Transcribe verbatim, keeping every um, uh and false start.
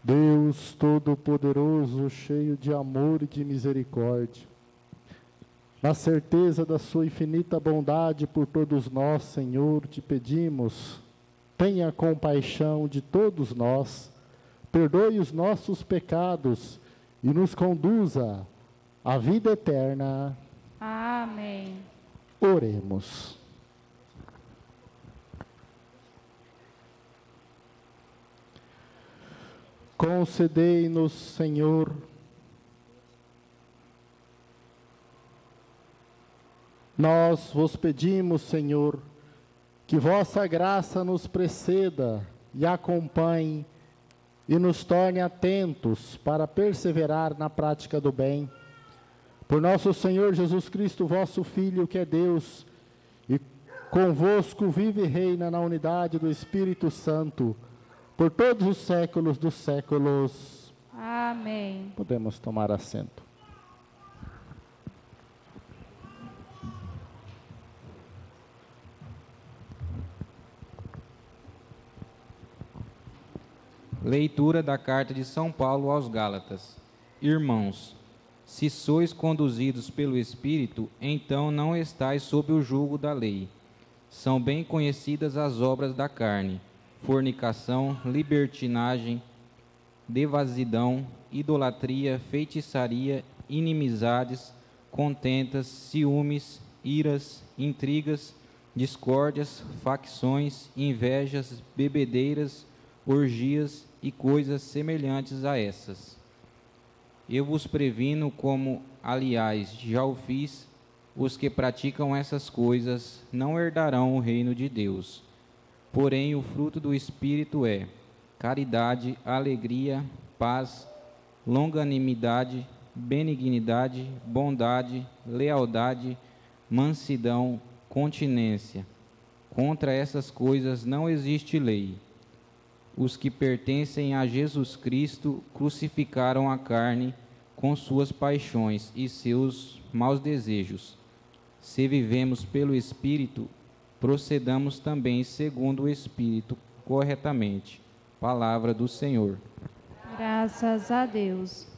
Deus Todo-Poderoso, cheio de amor e de misericórdia, na certeza da sua infinita bondade por todos nós, Senhor, te pedimos, tenha compaixão de todos nós, perdoe os nossos pecados e nos conduza à vida eterna. Amém. Oremos. Concedei-nos, Senhor, nós vos pedimos, Senhor, que vossa graça nos preceda e acompanhe e nos torne atentos para perseverar na prática do bem. Por nosso Senhor Jesus Cristo, vosso Filho, que é Deus, e convosco vive e reina na unidade do Espírito Santo, por todos os séculos dos séculos. Amém. Podemos tomar assento. Leitura da Carta de São Paulo aos Gálatas. Irmãos, se sois conduzidos pelo Espírito, então não estais sob o jugo da lei. São bem conhecidas as obras da carne: fornicação, libertinagem, devassidão, idolatria, feitiçaria, inimizades, contentas, ciúmes, iras, intrigas, discórdias, facções, invejas, bebedeiras, orgias e coisas semelhantes a essas. Eu vos previno, como, aliás, já o fiz, os que praticam essas coisas não herdarão o reino de Deus. Porém, o fruto do Espírito é caridade, alegria, paz, longanimidade, benignidade, bondade, lealdade, mansidão, continência. Contra essas coisas não existe lei. Os que pertencem a Jesus Cristo crucificaram a carne com suas paixões e seus maus desejos. Se vivemos pelo Espírito, procedamos também segundo o Espírito, corretamente. Palavra do Senhor. Graças a Deus.